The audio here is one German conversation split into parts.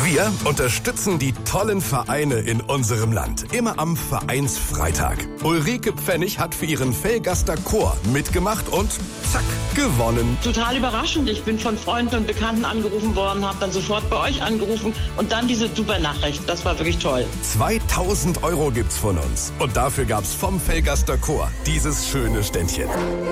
Wir unterstützen die tollen Vereine in unserem Land. Immer am Vereinsfreitag. Ulrike Pfennig hat für ihren Velgaster Chor mitgemacht und zack, gewonnen. Total überraschend. Ich bin von Freunden und Bekannten angerufen worden, habe dann sofort bei euch angerufen und dann diese super Nachricht. Das war wirklich toll. 2.000 € gibt's von uns. Und dafür gab's vom Velgaster Chor dieses schöne Ständchen.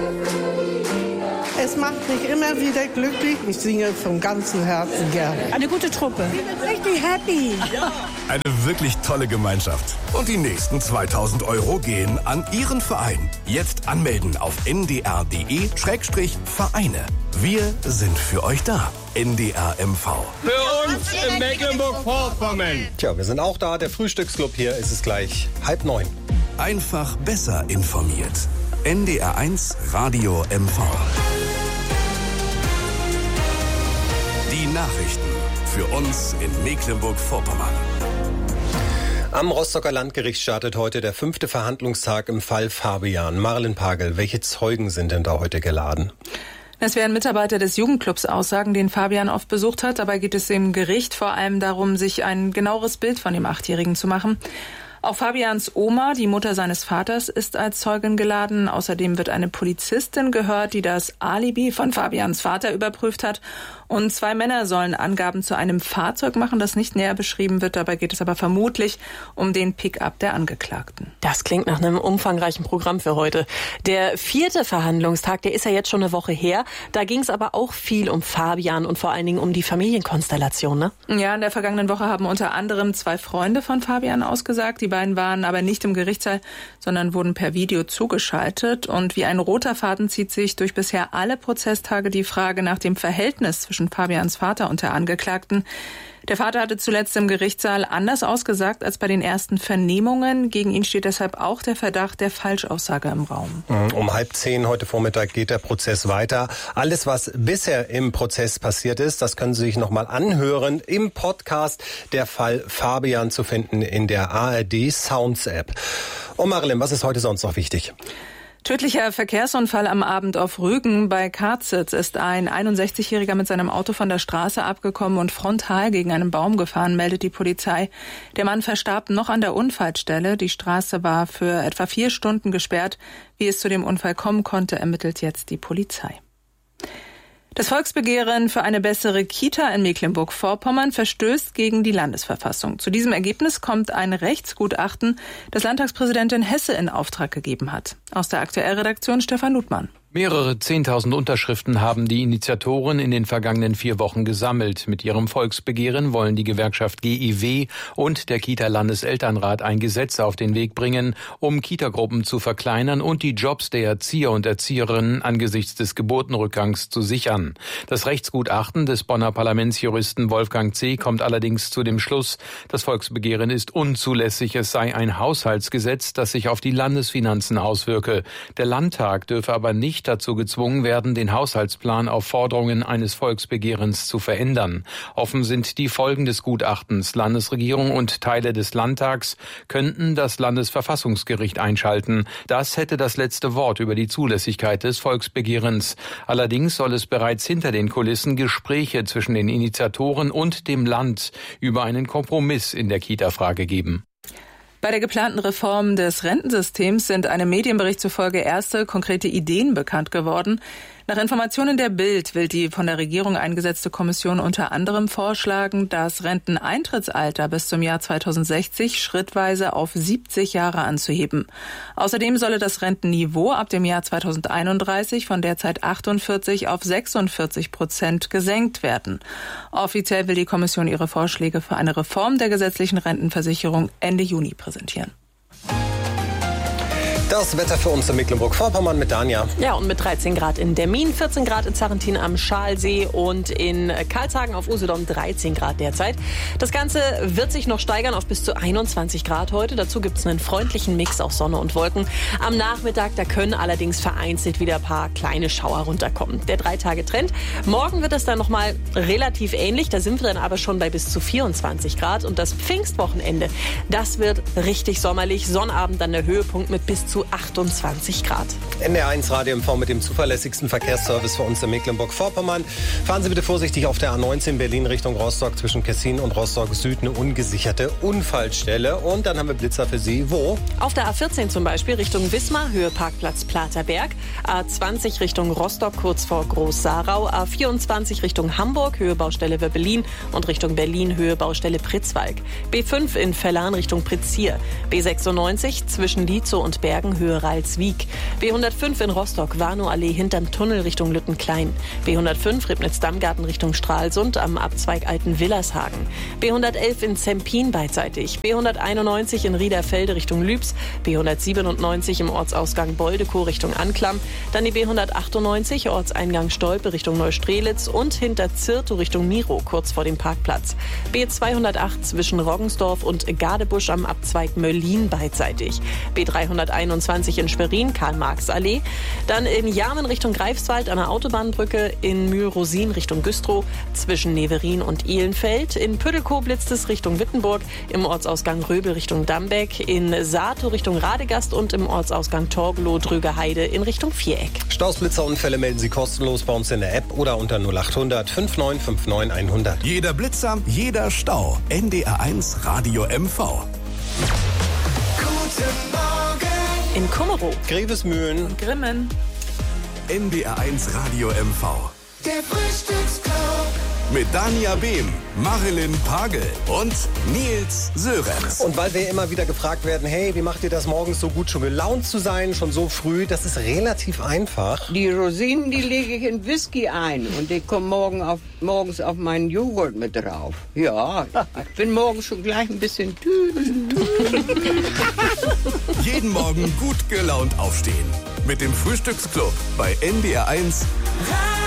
Es macht mich immer wieder glücklich. Ich singe vom ganzen Herzen gerne. Eine gute Truppe. Richtig happy. Eine wirklich tolle Gemeinschaft. Und die nächsten 2.000 € gehen an Ihren Verein. Jetzt anmelden auf ndr.de/Vereine. Wir sind für euch da. NDR MV. Für uns in Mecklenburg-Vorpommern. Tja, wir sind auch da. Der Frühstücksclub hier ist es gleich 8:30. Einfach besser informiert. NDR1 Radio MV. Die Nachrichten für uns in Mecklenburg-Vorpommern. Am Rostocker Landgericht startet heute der 5. Verhandlungstag im Fall Fabian. Marlen Pagel, welche Zeugen sind denn da heute geladen? Es werden Mitarbeiter des Jugendclubs aussagen, den Fabian oft besucht hat. Dabei geht es dem Gericht vor allem darum, sich ein genaueres Bild von dem 8-Jährigen zu machen. Auch Fabians Oma, die Mutter seines Vaters, ist als Zeugin geladen. Außerdem wird eine Polizistin gehört, die das Alibi von Fabians Vater überprüft hat. Und 2 Männer sollen Angaben zu einem Fahrzeug machen, das nicht näher beschrieben wird. Dabei geht es aber vermutlich um den Pick-up der Angeklagten. Das klingt nach einem umfangreichen Programm für heute. Der 4. Verhandlungstag, der ist ja jetzt schon eine Woche her. Da ging es aber auch viel um Fabian und vor allen Dingen um die Familienkonstellation, ne? Ja, in der vergangenen Woche haben unter anderem 2 Freunde von Fabian ausgesagt. Die beiden waren aber nicht im Gerichtssaal, sondern wurden per Video zugeschaltet. Und wie ein roter Faden zieht sich durch bisher alle Prozesstage die Frage nach dem Verhältnis zwischen Fabians Vater und der Angeklagten. Der Vater hatte zuletzt im Gerichtssaal anders ausgesagt als bei den ersten Vernehmungen. Gegen ihn steht deshalb auch der Verdacht der Falschaussage im Raum. Um 9:30 heute Vormittag geht der Prozess weiter. Alles, was bisher im Prozess passiert ist, das können Sie sich nochmal anhören im Podcast. Der Fall Fabian zu finden in der ARD Sounds App. Und Marilyn, was ist heute sonst noch wichtig? Tödlicher Verkehrsunfall am Abend auf Rügen. Bei Karzitz ist ein 61-Jähriger mit seinem Auto von der Straße abgekommen und frontal gegen einen Baum gefahren, meldet die Polizei. Der Mann verstarb noch an der Unfallstelle. Die Straße war für etwa 4 Stunden gesperrt. Wie es zu dem Unfall kommen konnte, ermittelt jetzt die Polizei. Das Volksbegehren für eine bessere Kita in Mecklenburg-Vorpommern verstößt gegen die Landesverfassung. Zu diesem Ergebnis kommt ein Rechtsgutachten, das Landtagspräsidentin Hesse in Auftrag gegeben hat. Aus der Aktuellredaktion Stefan Ludmann. Mehrere 10.000 Unterschriften haben die Initiatoren in den vergangenen 4 Wochen gesammelt. Mit ihrem Volksbegehren wollen die Gewerkschaft GIW und der Kita-Landeselternrat ein Gesetz auf den Weg bringen, um Kitagruppen zu verkleinern und die Jobs der Erzieher und Erzieherinnen angesichts des Geburtenrückgangs zu sichern. Das Rechtsgutachten des Bonner Parlamentsjuristen Wolfgang C. kommt allerdings zu dem Schluss, das Volksbegehren ist unzulässig, es sei ein Haushaltsgesetz, das sich auf die Landesfinanzen auswirke. Der Landtag dürfe aber nicht dazu gezwungen werden, den Haushaltsplan auf Forderungen eines Volksbegehrens zu verändern. Offen sind die Folgen des Gutachtens. Landesregierung und Teile des Landtags könnten das Landesverfassungsgericht einschalten. Das hätte das letzte Wort über die Zulässigkeit des Volksbegehrens. Allerdings soll es bereits hinter den Kulissen Gespräche zwischen den Initiatoren und dem Land über einen Kompromiss in der Kita-Frage geben. Bei der geplanten Reform des Rentensystems sind einem Medienbericht zufolge erste konkrete Ideen bekannt geworden. Nach Informationen der Bild will die von der Regierung eingesetzte Kommission unter anderem vorschlagen, das Renteneintrittsalter bis zum Jahr 2060 schrittweise auf 70 Jahre anzuheben. Außerdem solle das Rentenniveau ab dem Jahr 2031 von derzeit 48 auf 46% gesenkt werden. Offiziell will die Kommission ihre Vorschläge für eine Reform der gesetzlichen Rentenversicherung Ende Juni präsentieren. Das Wetter für uns in Mecklenburg-Vorpommern mit Danja. Ja, und mit 13 Grad in Demmin, 14 Grad in Zarrentin am Schalsee und in Karlshagen auf Usedom 13 Grad derzeit. Das Ganze wird sich noch steigern auf bis zu 21 Grad heute. Dazu gibt es einen freundlichen Mix aus Sonne und Wolken. Am Nachmittag, da können allerdings vereinzelt wieder ein paar kleine Schauer runterkommen. Der 3-Tage-Trend. Morgen wird es dann nochmal relativ ähnlich. Da sind wir dann aber schon bei bis zu 24 Grad. Und das Pfingstwochenende, das wird richtig sommerlich. Sonnabend dann der Höhepunkt mit bis zu zu 28 Grad. NDR1 Radio MV mit dem zuverlässigsten Verkehrsservice für uns in Mecklenburg-Vorpommern. Fahren Sie bitte vorsichtig auf der A19 Berlin Richtung Rostock zwischen Kessin und Rostock Süd eine ungesicherte Unfallstelle. Und dann haben wir Blitzer für Sie. Wo? Auf der A14 zum Beispiel Richtung Wismar, Höhe Parkplatz Platerberg. A20 Richtung Rostock, kurz vor Groß-Sarau. A24 Richtung Hamburg, Höhe Baustelle Wöbbelin. Und Richtung Berlin, Höhe Baustelle Pritzwalk. B5 in Vellan Richtung Pritzsier. B96 zwischen Lietzow und Bergen, Höhe Ralswiek. B105 in Rostock, Warnow-Allee hinterm Tunnel Richtung Lüttenklein. B105 Ribnitz-Dammgarten Richtung Stralsund am Abzweig Alten-Willershagen. B111 in Zempin beidseitig. B191 in Riederfelde Richtung Lübs. B197 im Ortsausgang Boldekow Richtung Anklam. Dann die B198 Ortseingang Stolpe Richtung Neustrelitz und hinter Zirtow Richtung Miro kurz vor dem Parkplatz. B208 zwischen Roggensdorf und Gadebusch am Abzweig Möllin beidseitig. B321 in Schwerin, Karl-Marx-Allee. Dann in Jarmen Richtung Greifswald an der Autobahnbrücke. In Mühlrosin Richtung Güstrow. Zwischen Neverin und Ihlenfeld. In Püttelkow blitzt es Richtung Wittenburg. Im Ortsausgang Röbel Richtung Dambeck. In Saato Richtung Radegast und im Ortsausgang Torgelow Drögerheide in Richtung Viereck. Staus, Blitzerunfälle melden Sie kostenlos bei uns in der App oder unter 0800 5959 100. Jeder Blitzer, jeder Stau. NDR1 Radio MV. Guten Morgen. In Kummerow, Grevesmühlen Und Grimmen. NDR1 Radio MV. Der Frühstücksclub. Mit Dania Behm, Marilyn Pagel und Nils Sörenz. Und weil wir immer wieder gefragt werden, hey, wie macht ihr das morgens so gut, schon gelaunt zu sein, schon so früh? Das ist relativ einfach. Die Rosinen, die lege ich in Whisky ein und die kommen morgens auf meinen Joghurt mit drauf. Ja, ich bin morgens schon gleich ein bisschen Jeden Morgen gut gelaunt aufstehen. Mit dem Frühstücksclub bei NDR1.